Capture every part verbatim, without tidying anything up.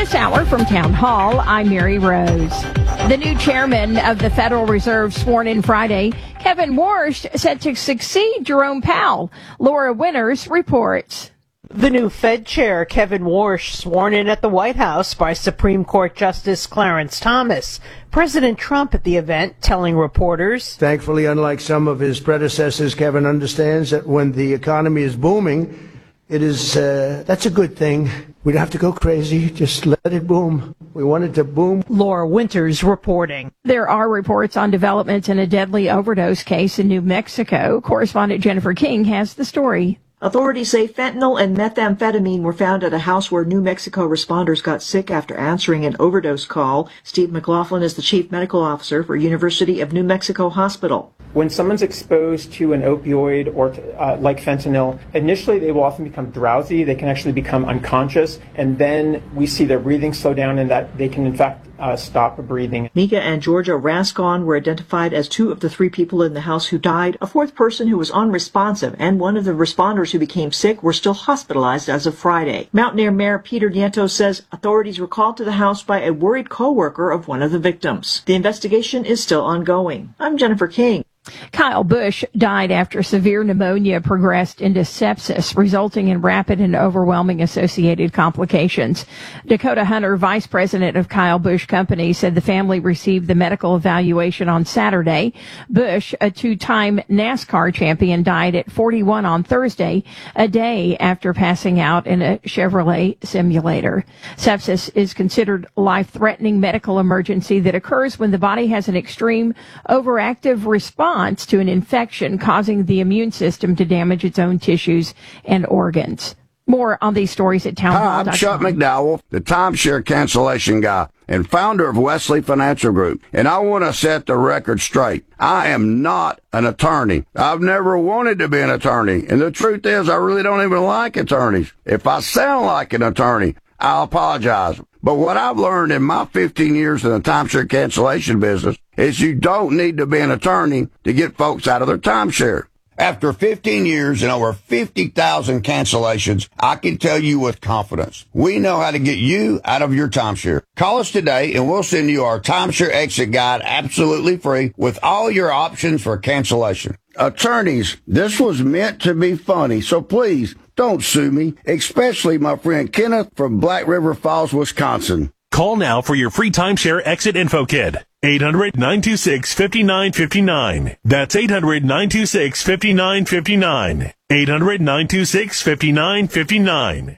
This hour from Town Hall, I'm Mary Rose. The new chairman of the Federal Reserve sworn in Friday, Kevin Warsh, set to succeed Jerome Powell. Laura Winters reports. The new Fed chair, Kevin Warsh, sworn in at the White House by Supreme Court Justice Clarence Thomas. President Trump at the event telling reporters, "Thankfully, unlike some of his predecessors, Kevin understands that when the economy is booming, it is, uh, that's a good thing. We don't have to go crazy. Just let it boom. We want it to boom." Laura Winters reporting. There are reports on developments in a deadly overdose case in New Mexico. Correspondent Jennifer King has the story. Authorities say fentanyl and methamphetamine were found at a house where New Mexico responders got sick after answering an overdose call. Steve McLaughlin is the chief medical officer for University of New Mexico Hospital. When someone's exposed to an opioid or uh, like fentanyl, initially they will often become drowsy. They can actually become unconscious, and then we see their breathing slow down and that they can in fact uh, stop breathing. Mika and Georgia Rascon were identified as two of the three people in the house who died. A fourth person who was unresponsive and one of the responders who became sick were still hospitalized as of Friday. Mountaineer Mayor Peter Nieto says authorities were called to the house by a worried co-worker of one of the victims. The investigation is still ongoing. I'm Jennifer King. Kyle Busch died after severe pneumonia progressed into sepsis, resulting in rapid and overwhelming associated complications. Dakota Hunter, vice president of Kyle Busch Company, said the family received the medical evaluation on Saturday. Busch, a two-time NASCAR champion, died at forty-one on Thursday, a day after passing out in a Chevrolet simulator. Sepsis is considered a life-threatening medical emergency that occurs when the body has an extreme overactive response to an infection, causing the immune system to damage its own tissues and organs. More on these stories at town hall dot com. Hi, I'm Chuck McDowell, the timeshare cancellation guy and founder of Wesley Financial Group, and I want to set the record straight. I am not an attorney. I've never wanted to be an attorney, and the truth is I really don't even like attorneys. If I sound like an attorney, I apologize. But what I've learned in my fifteen years in the timeshare cancellation business is you don't need to be an attorney to get folks out of their timeshare. After fifteen years and over fifty thousand cancellations, I can tell you with confidence, we know how to get you out of your timeshare. Call us today and we'll send you our timeshare exit guide absolutely free with all your options for cancellation. Attorneys, this was meant to be funny, so please don't sue me, especially my friend Kenneth from Black River Falls, Wisconsin. Call now for your free timeshare exit info kit. eight hundred, nine two six, five nine five nine. That's eight hundred, nine two six, five nine five nine. eight hundred, nine two six, five nine five nine.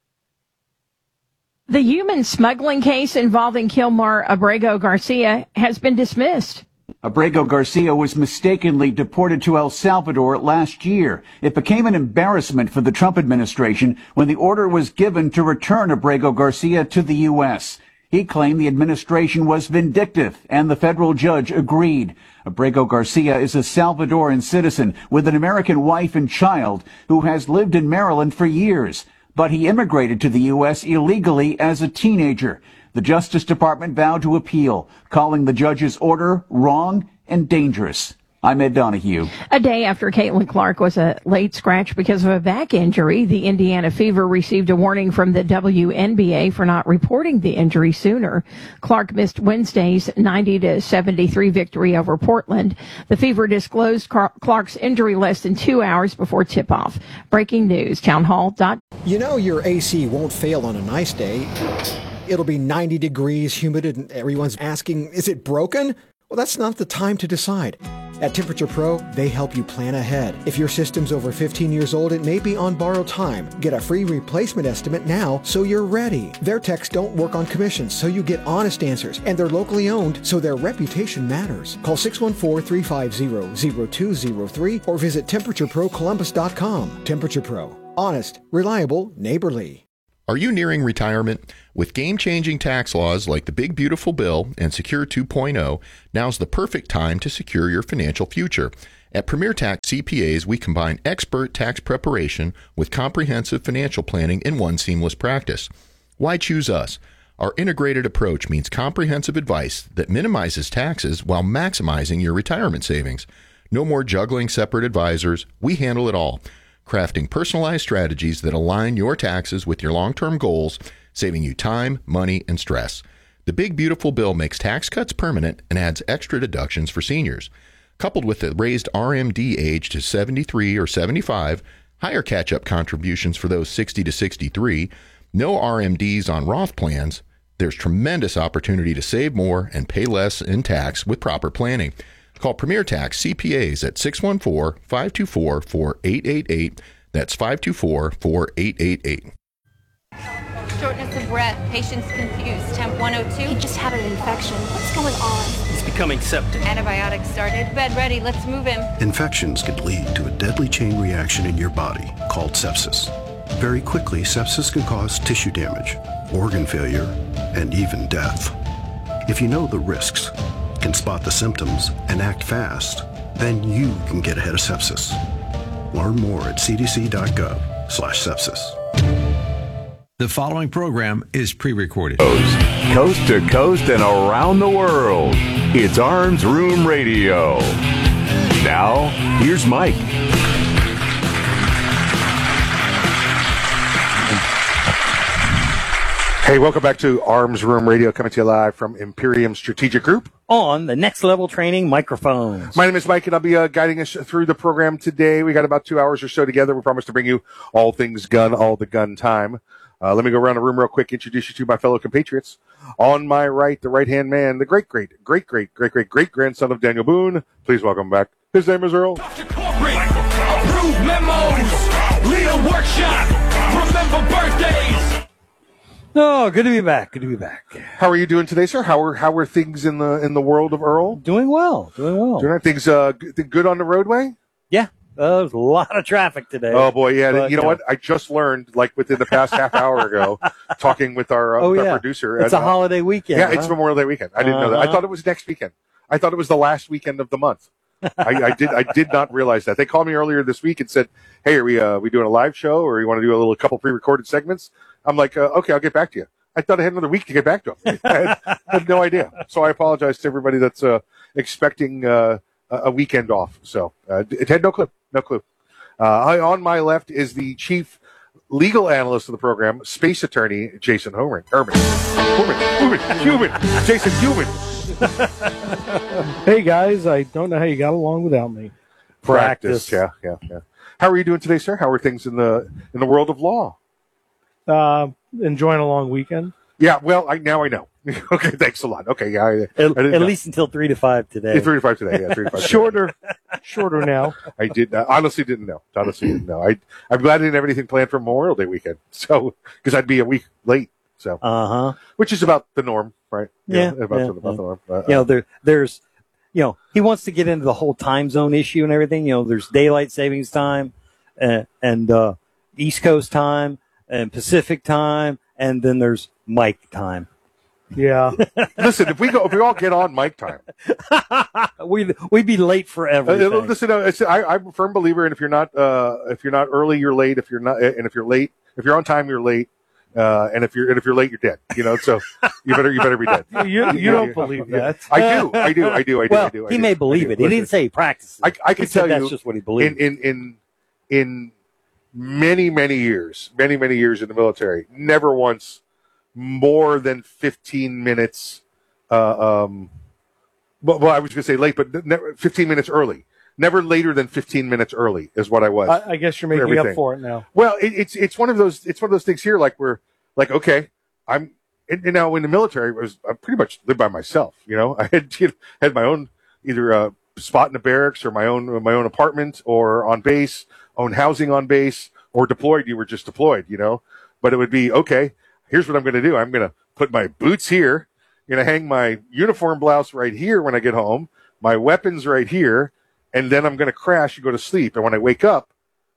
The human smuggling case involving Kilmar Abrego Garcia has been dismissed. Abrego Garcia was mistakenly deported to El Salvador last year. It became an embarrassment for the Trump administration when the order was given to return Abrego Garcia to the U S. He claimed the administration was vindictive, and the federal judge agreed. Abrego Garcia is a Salvadoran citizen with an American wife and child who has lived in Maryland for years, but he immigrated to the U S illegally as a teenager. The Justice Department vowed to appeal, calling the judge's order wrong and dangerous. I'm Ed Donahue. A day after Caitlin Clark was a late scratch because of a back injury, the Indiana Fever received a warning from the W N B A for not reporting the injury sooner. Clark missed Wednesday's ninety to seventy-three victory over Portland. The Fever disclosed Clark's injury less than two hours before tip-off. Breaking news, townhall dot com. You know your A C won't fail on a nice day. It'll be ninety degrees, humid, and everyone's asking, is it broken? Well, that's not the time to decide. At Temperature Pro, they help you plan ahead. If your system's over fifteen years old, it may be on borrowed time. Get a free replacement estimate now so you're ready. Their techs don't work on commissions, so you get honest answers. And they're locally owned, so their reputation matters. Call six one four, three five zero, zero two zero three or visit temperature pro columbus dot com. Temperature Pro. Honest, reliable, neighborly. Are you nearing retirement? With game-changing tax laws like the Big Beautiful Bill and Secure two point oh, now's the perfect time to secure your financial future. At Premier Tax C P As, we combine expert tax preparation with comprehensive financial planning in one seamless practice. Why choose us? Our integrated approach means comprehensive advice that minimizes taxes while maximizing your retirement savings. No more juggling separate advisors. We handle it all, crafting personalized strategies that align your taxes with your long-term goals saving you time, money, and stress. The Big Beautiful Bill makes tax cuts permanent and adds extra deductions for seniors. Coupled with the raised R M D age to seventy-three or seventy-five, higher catch-up contributions for those sixty to sixty-three, no R M Ds on Roth plans, there's tremendous opportunity to save more and pay less in tax with proper planning. Call Premier Tax C P As at six one four, five two four, four eight eight eight. That's five two four, four eight eight eight. Shortness of breath, patient's confused, temp one oh two. He just had an infection. What's going on? He's becoming septic. Antibiotics started. Bed ready, let's move him. Infections can lead to a deadly chain reaction in your body called sepsis. Very quickly, sepsis can cause tissue damage, organ failure, and even death. If you know the risks, can spot the symptoms, and act fast, then you can get ahead of sepsis. Learn more at c d c dot gov slash sepsis. The following program is pre-recorded. Coast to coast and around the world. It's Arms Room Radio. Now, here's Mike. Hey, welcome back to Arms Room Radio, coming to you live from Imperium Strategic Group. On the Next Level Training microphones. My name is Mike, and I'll be uh, guiding us through the program today. We got about two hours or so together. We promise to bring you all things gun, all the gun time. Uh, let me go around the room real quick, introduce you to my fellow compatriots. On my right, the right-hand man, the great, great, great, great, great, great, great grandson of Daniel Boone. Please welcome back. His name is Earl. Doctor Corporate, approve memos, lead a workshop, remember birthdays. Oh, good to be back. Good to be back. How are you doing today, sir? How are how are things in the in the world of Earl? Doing well. Doing well. Doing things uh good on the roadway? Yeah. Uh, there's a lot of traffic today. Oh boy, yeah. But, you know yeah. what? I just learned, like within the past half hour ago, talking with our, uh, oh, with yeah. our producer. It's and, a uh, holiday weekend. Yeah, huh? it's Memorial Day weekend. I didn't uh-huh. know that. I thought it was next weekend. I thought it was the last weekend of the month. I, I did. I did not realize that. They called me earlier this week and said, "Hey, are we uh, we doing a live show, or you want to do a little couple pre-recorded segments?" I'm like, uh, "Okay, I'll get back to you." I thought I had another week to get back to them. I had, had no idea. So I apologize to everybody that's uh, expecting uh, a weekend off. So uh, it had no clue. No clue. Uh, I, on my left is the chief legal analyst of the program, space attorney Jason Homan. Urban. Human. Human. Human. Jason Human. Hey, guys. I don't know how you got along without me. Practice. Practice. Yeah, yeah, yeah. How are you doing today, sir? How are things in the in the world of law? Uh, enjoying a long weekend. Yeah, well, I now I know. Okay, thanks a lot. Okay, yeah. I, At, I at know. least until three to five today. Yeah, three to five today. Yeah, three to five. Shorter, shorter now. I did uh, honestly didn't know. Honestly didn't know. I I'm glad I didn't have anything planned for Memorial Day weekend. So because I'd be a week late. So uh huh, which is about the norm, right? You Yeah, know, about, yeah, about yeah. the norm. Uh, You know, there, there's, you know, he wants to get into the whole time zone issue and everything. You know, there's daylight savings time, uh, and uh, East Coast time, and Pacific time, and then there's Mike time. Yeah. Listen, if we go, if we all get on Mike time, we'd we'd be late for uh, everything. listen, uh, it's, I, I'm a firm believer, and if you're not, uh, if you're not early, you're late. If you're not, and if you're late, if you're on time, you're late. Uh, and if you're and if you're late, you're dead. You know, so you better you better be dead. You, you don't believe that? I do, I do, I do, I do. Well, I do, I he do, may I believe do. it. He didn't say he practices. I, I can He said tell that's you, just what he believes. In, in in in many many years, many many years in the military, never once more than fifteen minutes. Uh, um, well, well, I was going to say late, but never, fifteen minutes early. Never later than fifteen minutes early is what I was. I, I guess you're making everything. up for it now. Well, it, it's it's one of those it's one of those things here. Like we're like okay, I'm and, and now in the military, I was I pretty much lived by myself. You know, I had you know, had my own either a spot in the barracks or my own my own apartment or on base, own housing on base, or deployed. You were just deployed. You know, but it would be okay. Here's what I'm going to do. I'm going to put my boots here. I'm going to hang my uniform blouse right here when I get home. My weapons right here. And then I'm going to crash and go to sleep. And when I wake up,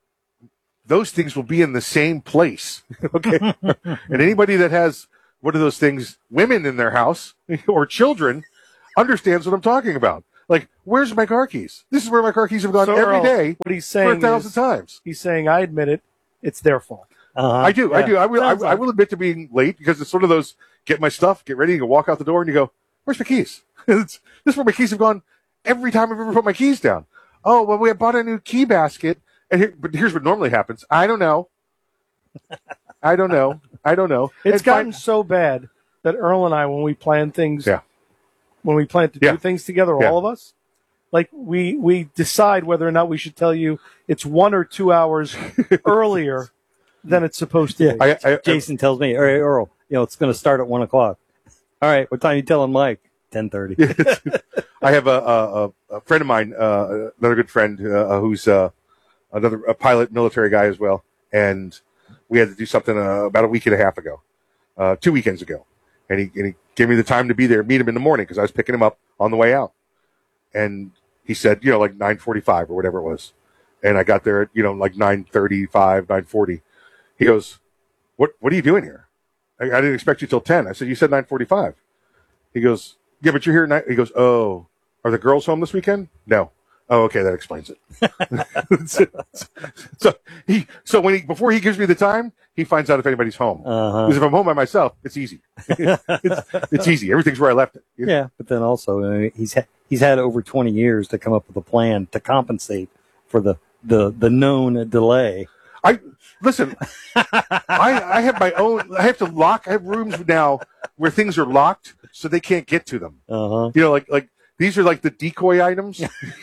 those things will be in the same place. Okay. And anybody that has one of those things, women in their house or children, understands what I'm talking about. Like, where's my car keys? This is where my car keys have gone So, every Earl, day what he's saying for a thousand is, times. He's saying, I admit it, it's their fault. Uh-huh. I do. I Yeah. do. I will. I, Sounds I like- will admit to being late because it's sort of those get my stuff, get ready, and walk out the door, and you go, "Where's my keys?" It's, this is where my keys have gone every time I've ever put my keys down. Oh well, we bought a new key basket, and here, but here's what normally happens. I don't know. I don't know. I don't know. It's And gotten find- so bad that Earl and I, when we plan things, Yeah. when we plan to Yeah. do things together, Yeah. all of us, like we we decide whether or not we should tell you it's one or two hours earlier than it's supposed to be. I, I, Jason tells me, all right, Earl, you know, it's going to start at one o'clock. All right, what time you telling Mike? ten thirty. I have a, a, a- a friend of mine, uh, another good friend, uh, who's uh, another a pilot, military guy as well, and we had to do something uh, about a week and a half ago, uh, two weekends ago, and he and he gave me the time to be there, meet him in the morning because I was picking him up on the way out, and he said, you know, like nine forty-five or whatever it was, and I got there at you know like nine thirty-five, nine forty. He goes, "What what are you doing here? I, I didn't expect you till ten." I said, "You said nine forty-five." He goes, "Yeah, but you're here at night." He goes, "Oh, are the girls home this weekend?" "No." "Oh, okay, that explains it." so he, so when he, before he gives me the time, he finds out if anybody's home. Uh-huh. Because if I'm home by myself, it's easy. it's, it's easy. Everything's where I left it. Yeah, but then also uh, he's ha- he's had over twenty years to come up with a plan to compensate for the the, the known delay. I listen. I I have my own. I have to lock. I have rooms now where things are locked so they can't get to them. Uh-huh. You know, like like these are like the decoy items.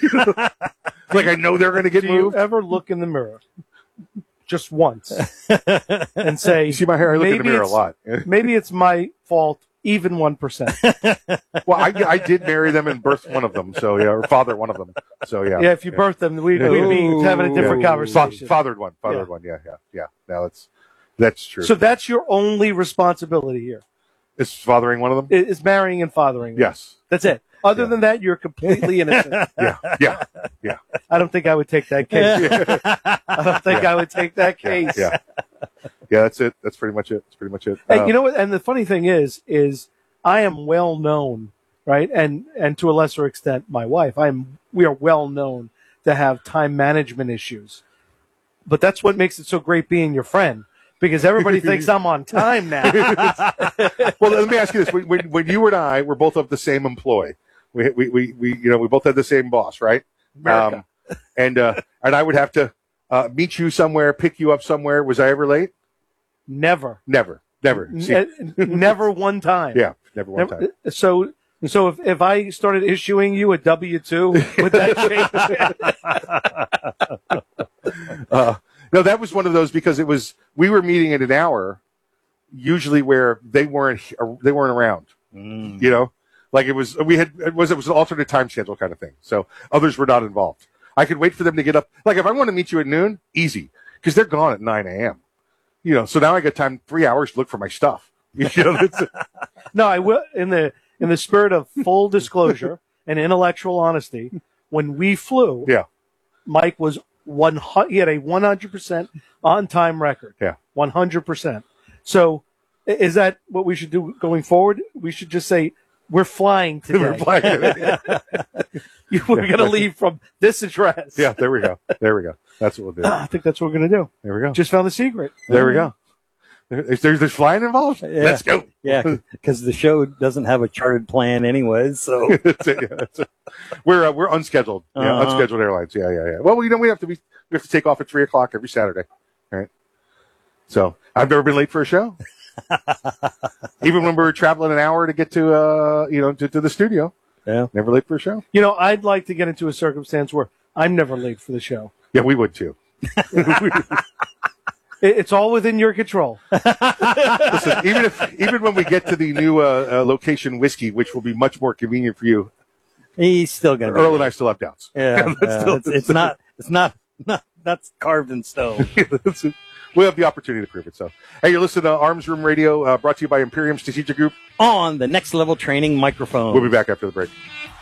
Like I know they're going to get Do moved. you ever look in the mirror just once and say, You see my hair? I look in the maybe mirror a it's- lot. Maybe it's my fault, even one percent. Well, I, I did marry them and birth one of them, so yeah, or father one of them, so yeah. Yeah, if you birthed them, we'd, Yeah. we'd be having a different Yeah. conversation. Fa- fathered one, fathered Yeah. one, yeah, yeah, yeah. Now it's that's true. So that's your only responsibility here, Is fathering one of them? i- is marrying and fathering. them. Yes. That's it. Other than that, you're completely innocent. Yeah, yeah, yeah. I don't think I would take that case. I don't think Yeah. I would take that case. Yeah, yeah. That's it. That's pretty much it. That's pretty much it. And Uh, you know what? And the funny thing is, is I am well known, right? And and to a lesser extent, my wife. I'm. We are well known to have time management issues, but that's what makes it so great being your friend, because everybody thinks I'm on time now. well, let me ask you this: when, when, when you and I were both of the same employ, we, we, we, we you know, we both had the same boss, right? America. Um, and uh, and I would have to uh, meet you somewhere, pick you up somewhere. Was I ever late? Never, Never, never, See, N- never one time. yeah, never one Never- time. So. So if, if I started issuing you a W two, would that change? Uh, no, that was one of those because it was we were meeting at an hour, usually where they weren't they weren't around. Mm. You know, like it was we had it was it was an alternate time schedule kind of thing. So others were not involved. I could wait for them to get up. Like if I want to meet you at noon, easy because they're gone at nine a.m. You know, so now I got time three hours to look for my stuff. You know, that's, No, I will. In the in the spirit of full disclosure and intellectual honesty, when we flew, yeah, Mike was one. hu- He had a one hundred percent on time record. Yeah, one hundred percent. So, i- is that what we should do going forward? We should just say we're flying today. We're flying today. You- we're going to leave from this address. yeah. There we go. There we go. That's what we'll do. I think that's what we're going to do. There we go. Just found the secret. There we go. There's, there's, there's flying involved. Yeah. Let's go. Yeah, because the show doesn't have a charted plan anyways. So That's it, yeah, that's it. We're uh, we're unscheduled. Yeah, Uh-huh. unscheduled airlines. Yeah, yeah, yeah. Well, you know, we have to be we have to take off at three o'clock every Saturday. All right. So I've never been late for a show. Even when we were traveling an hour to get to uh you know to, to the studio. Yeah. Never late for a show. You know, I'd like to get into a circumstance where I'm never late for the show. Yeah, we would too. It- It's all within your control. Listen, even if even when we get to the new uh, uh, location whiskey, which will be much more convenient for you, he's still going to. Earl and I still have doubts. Yeah, That's yeah, still- it's, it's not. It's not. Not that's carved in stone. We'll have the opportunity to prove it. So, hey, you're listening to Arms Room Radio, uh, brought to you by Imperium Strategic Group. On the Next Level Training microphone. We'll be back after the break.